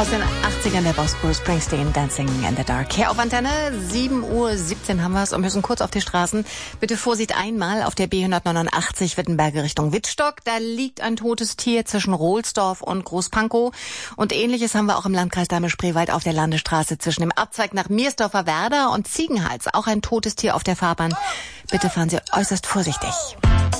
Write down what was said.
Aus den 80ern der Boss Bruce Springsteen, Dancing in the Dark. Hier auf Antenne, 7:17 Uhr haben wir es und müssen kurz auf die Straßen. Bitte Vorsicht einmal auf der B189 Wittenberge Richtung Wittstock. Da liegt ein totes Tier zwischen Rohlsdorf und Großpankow. Und Ähnliches haben wir auch im Landkreis Dahme-Spreewald auf der Landesstraße zwischen dem Abzweig nach Miersdorfer Werder und Ziegenhals. Auch ein totes Tier auf der Fahrbahn. Bitte fahren Sie äußerst vorsichtig.